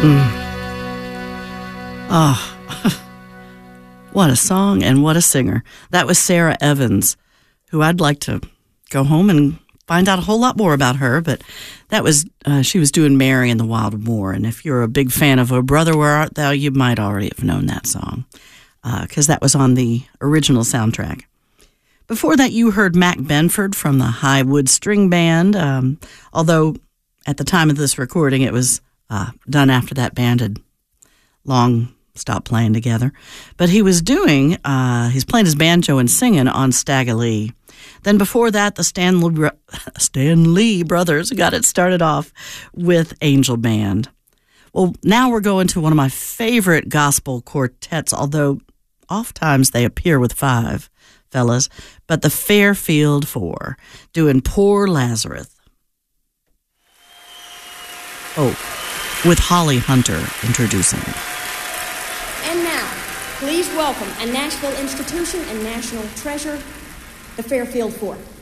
Oh, what a song and what a singer. That was Sara Evans, who I'd like to go home and find out a whole lot more about her, but that was, she was doing Mary and the Wild Moor, and if you're a big fan of Oh Brother, Where Art Thou, you might already have known that song, because that was on the original soundtrack. Before that, you heard Mac Benford from the Highwood String Band, although at the time of this recording, it was done after that band had long stopped playing together. But he was doing, he's playing his banjo and singing on Stagger Lee. Then before that, the Stan Lee brothers got it started off with Angel Band. Well, now we're going to one of my favorite gospel quartets, although oftentimes they appear with 5 fellas, but the Fairfield Four doing Poor Lazarus. Oh, with Holly Hunter introducing. And now, please welcome a Nashville institution and national treasure, the Fairfield Four.